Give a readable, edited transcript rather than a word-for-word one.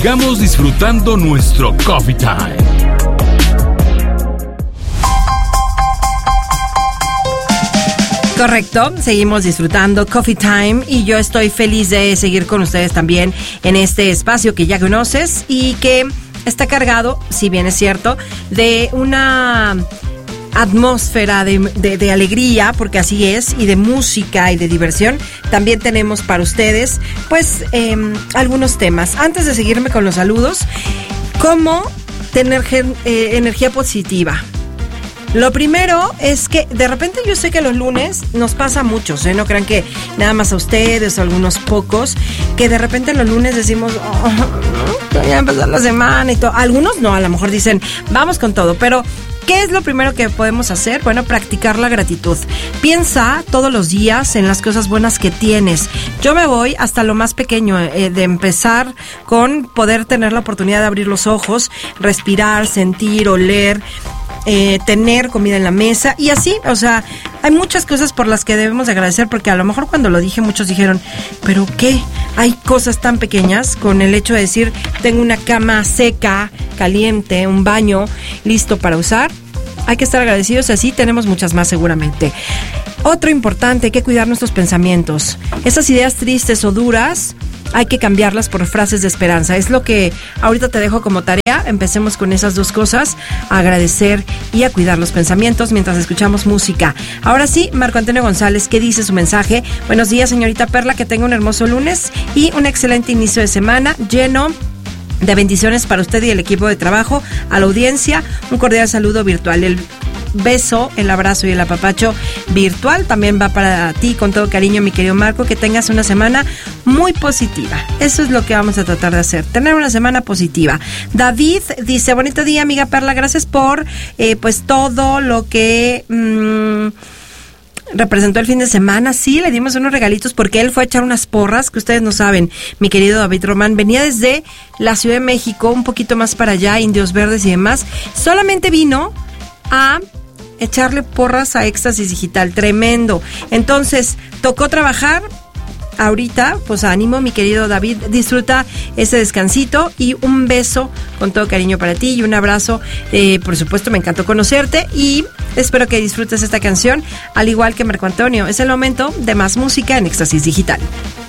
Sigamos disfrutando nuestro Coffee Time. Correcto, seguimos disfrutando Coffee Time y yo estoy feliz de seguir con ustedes también en este espacio que ya conoces y que está cargado, si bien es cierto, de una atmósfera de alegría, porque así es, y de música y de diversión. También tenemos para ustedes pues algunos temas. Antes de seguirme con los saludos, ¿cómo tener energía positiva? Lo primero es que de repente yo sé que los lunes nos pasa a muchos, no crean que nada más a ustedes o a algunos pocos, que de repente los lunes decimos, ya va a empezar la semana y todo. Algunos no, a lo mejor dicen, vamos con todo, pero ¿qué es lo primero que podemos hacer? Bueno, practicar la gratitud. Piensa todos los días en las cosas buenas que tienes. Yo me voy hasta lo más pequeño, de empezar con poder tener la oportunidad de abrir los ojos, respirar, sentir, oler, tener comida en la mesa y así, o sea, hay muchas cosas por las que debemos de agradecer, porque a lo mejor cuando lo dije muchos dijeron, ¿pero qué? Hay cosas tan pequeñas, con el hecho de decir, tengo una cama seca, caliente, un baño listo para usar. Hay que estar agradecidos, así tenemos muchas más seguramente. Otro importante, hay que cuidar nuestros pensamientos. Esas ideas tristes o duras, hay que cambiarlas por frases de esperanza. Es lo que ahorita te dejo como tarea. Empecemos con esas dos cosas, a agradecer y a cuidar los pensamientos mientras escuchamos música. Ahora sí, Marco Antonio González, ¿qué dice su mensaje? Buenos días, señorita Perla, que tenga un hermoso lunes y un excelente inicio de semana lleno de bendiciones para usted y el equipo de trabajo. A la audiencia, un cordial saludo virtual. El beso, el abrazo y el apapacho virtual también va para ti con todo cariño, mi querido Marco. Que tengas una semana muy positiva. Eso es lo que vamos a tratar de hacer, tener una semana positiva. David dice, bonito día, amiga Perla, gracias por pues todo lo que representó el fin de semana. Sí, le dimos unos regalitos porque él fue a echar unas porras que ustedes no saben. Mi querido David Román venía desde la Ciudad de México, un poquito más para allá, Indios Verdes y demás. Solamente vino a echarle porras a Éxtasis Digital. Tremendo. Entonces, tocó trabajar. Ahorita, pues ánimo, mi querido David, disfruta ese descansito y un beso con todo cariño para ti y un abrazo. Por supuesto, me encantó conocerte y espero que disfrutes esta canción, al igual que Marco Antonio. Es el momento de más música en Éxtasis Digital.